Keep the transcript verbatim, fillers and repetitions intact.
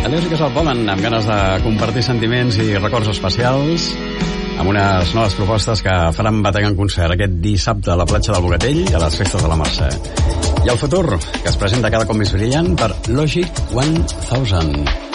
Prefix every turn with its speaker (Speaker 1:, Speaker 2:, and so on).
Speaker 1: Adiós i que se'l volen, amb ganes de compartir sentiments i records especials, amb unes noves propostes que faran batega en concert aquest dissabte a la platja del Bogatell i a les festes de la Mercè. I el futur, que es presenta cada cop més brillant per Logic one thousand.